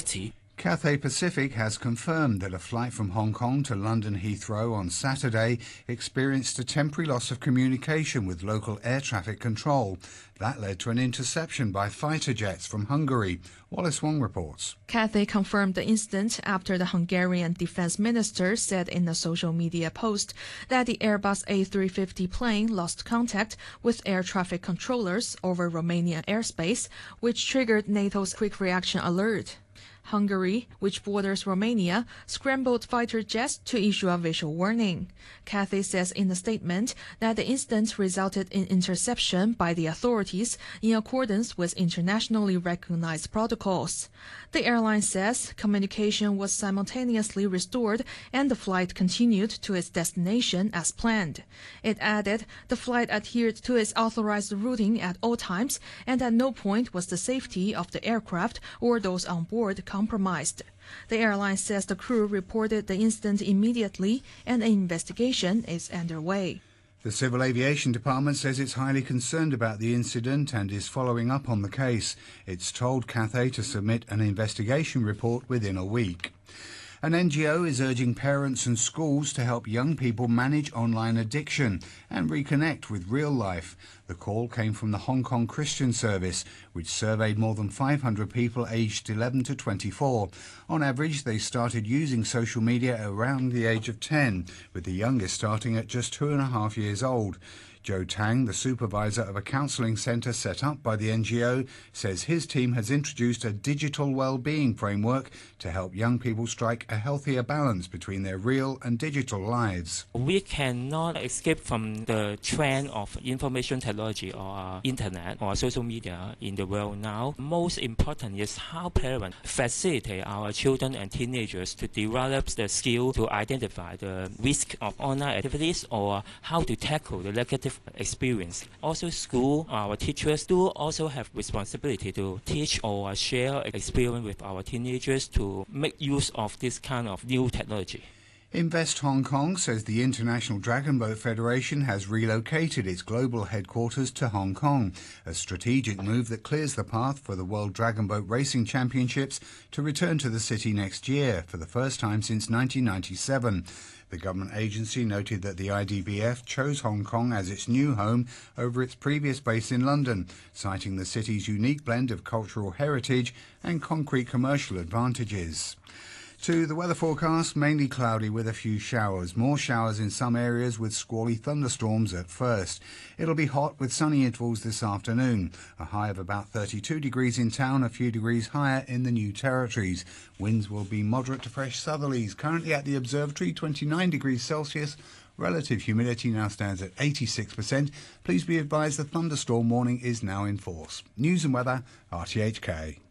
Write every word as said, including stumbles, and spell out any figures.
safety. Cathay Pacific has confirmed that a flight from Hong Kong to London Heathrow on Saturday experienced a temporary loss of communication with local air traffic control. That led to an interception by fighter jets from Hungary. Wallace Wong reports. Cathay confirmed the incident after the Hungarian defense minister said in a social media post that the Airbus A three fifty plane lost contact with air traffic controllers over Romanian airspace, which triggered NATO's quick reaction alert. Hungary, which borders Romania, scrambled fighter jets to issue a visual warning. Cathay says in a statement that the incident resulted in interception by the authorities in accordance with internationally recognized protocols. The airline says communication was simultaneously restored and the flight continued to its destination as planned. It added the flight adhered to its authorized routing at all times, and at no point was the safety of the aircraft or those on board compromised. The airline says the crew reported the incident immediately and an investigation is underway. The Civil Aviation Department says it's highly concerned about the incident and is following up on the case. It's told Cathay to submit an investigation report within a week. An N G O is urging parents and schools to help young people manage online addiction and reconnect with real life. The call came from the Hong Kong Christian Service, which surveyed more than five hundred people aged eleven to twenty-four. On average, they started using social media around the age of ten, with the youngest starting at just two and a half years old. Joe Tang, the supervisor of a counselling centre set up by the N G O, says his team has introduced a digital well-being framework to help young people strike a healthier balance between their real and digital lives. We cannot escape from the trend of information technology or internet or social media in the world now. Most important is how parents facilitate our children and teenagers to develop the skill to identify the risk of online activities or how to tackle the negative experience. Also, school, our teachers do also have responsibility to teach or share experience with our teenagers to make use of this kind of new technology. Invest Hong Kong says the International Dragon Boat Federation has relocated its global headquarters to Hong Kong, a strategic move that clears the path for the World Dragon Boat Racing Championships to return to the city next year for the first time since nineteen ninety-seven. The government agency noted that the I D B F chose Hong Kong as its new home over its previous base in London, citing the city's unique blend of cultural heritage and concrete commercial advantages. To the weather forecast, mainly cloudy with a few showers. More showers in some areas with squally thunderstorms at first. It'll be hot with sunny intervals this afternoon. A high of about thirty-two degrees in town, a few degrees higher in the New Territories. Winds will be moderate to fresh southerlies. Currently at the observatory, twenty-nine degrees Celsius. Relative humidity now stands at eighty-six percent. Please be advised the thunderstorm warning is now in force. News and weather, R T H K.